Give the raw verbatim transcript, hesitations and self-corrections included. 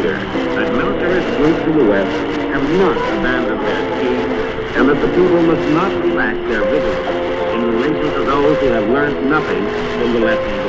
clear that militarist groups in the West have not abandoned their schemes, and that the people must not relax their vigilance in relation to those who have learned nothing from the lessons